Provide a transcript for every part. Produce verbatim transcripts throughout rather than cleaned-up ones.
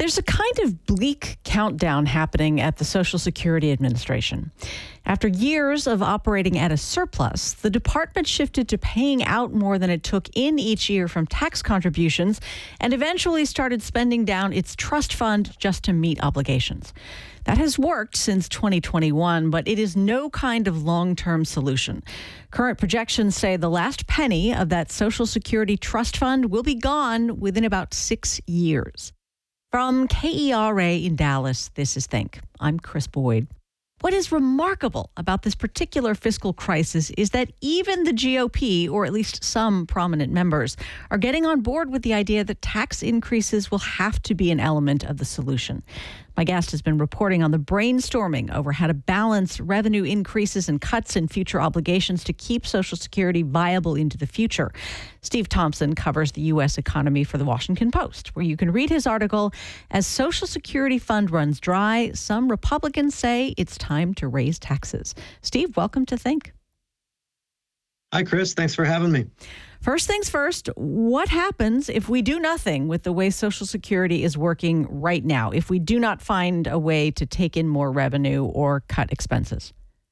There's a kind of bleak countdown happening at the Social Security Administration. After years of operating at a surplus, the department shifted to paying out more than it took in each year from tax contributions and eventually started spending down its trust fund just to meet obligations. That has worked since twenty twenty-one, but it is no kind of long-term solution. Current projections say the last penny of that Social Security trust fund will be gone within about six years. From K E R A in Dallas, this is Think. I'm Chris Boyd. What is remarkable about this particular fiscal crisis is that even the G O P, or at least some prominent members, are getting on board with the idea that tax increases will have to be an element of the solution. My guest has been reporting on the brainstorming over how to balance revenue increases and cuts in future obligations to keep Social Security viable into the future. Steve Thompson covers the U S economy for the Washington Post, where you can read his article, "As Social Security Fund Runs Dry, Some Republicans Say It's Time to Raise Taxes." Steve, welcome to Think. Hi, Chris. Thanks for having me. First things first, what happens if we do nothing with the way Social Security is working right now, if we do not find a way to take in more revenue or cut expenses?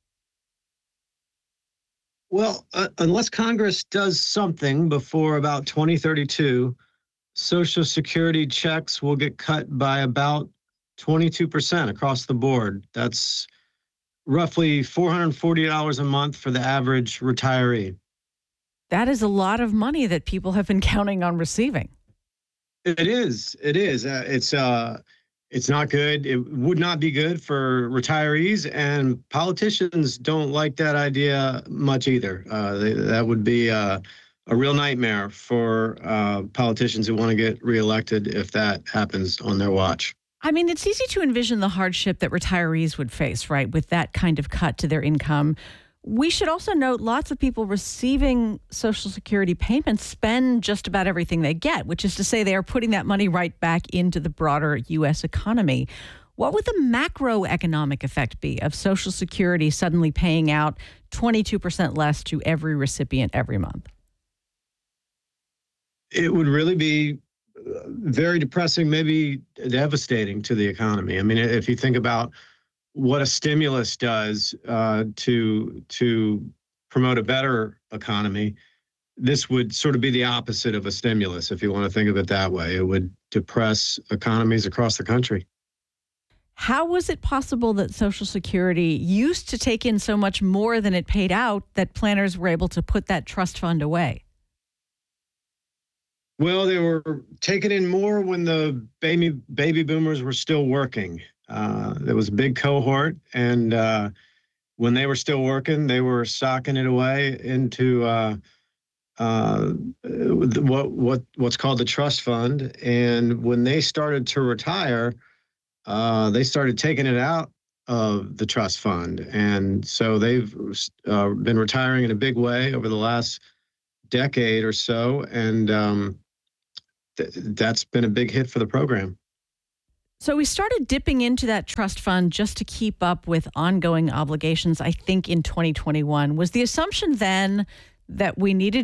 Well, uh, unless Congress does something before about twenty thirty-two, Social Security checks will get cut by about twenty-two percent across the board. That's roughly four hundred forty dollars a month for the average retiree. That is a lot of money that people have been counting on receiving. It is. It is. Uh, it's uh, it's not good. It would not be good for retirees, and politicians don't like that idea much either. Uh, they, that would be uh, a real nightmare for uh, politicians who want to get reelected if that happens on their watch. I mean, it's easy to envision the hardship that retirees would face, right, with that kind of cut to their income. We should also note lots of people receiving Social Security payments spend just about everything they get, which is to say they are putting that money right back into the broader U S economy. What would the macroeconomic effect be of Social Security suddenly paying out twenty-two percent less to every recipient every month? It would really be very depressing, maybe devastating to the economy. I mean, if you think about what a stimulus does uh, to to promote a better economy, this would sort of be the opposite of a stimulus, if you want to think of it that way. It would depress economies across the country. How was it possible that Social Security used to take in so much more than it paid out that planners were able to put that trust fund away? Well, they were taking in more when the baby baby boomers were still working. Uh, there was a big cohort, and uh, when they were still working, they were socking it away into uh, uh, what what what's called the trust fund. And when they started to retire, uh, they started taking it out of the trust fund, and so they've uh, been retiring in a big way over the last decade or so, and um, th- that's been a big hit for the program. So we started dipping into that trust fund just to keep up with ongoing obligations, I think, in twenty twenty-one. Was the assumption then that we needed